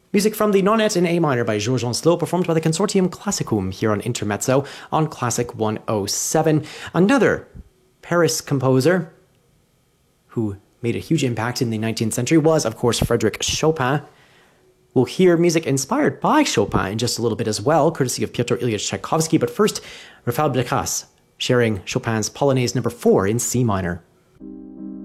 Music from the Nonette in A minor by Georges Lancelot, performed by the Consortium Classicum here on Intermezzo on Classic 107. Another Paris composer who made a huge impact in the 19th century was, of course, Frédéric Chopin. We'll hear music inspired by Chopin in just a little bit as well, courtesy of Pyotr Ilyich Tchaikovsky. But first, Raphael Bekas sharing Chopin's Polonaise No. 4 in C minor.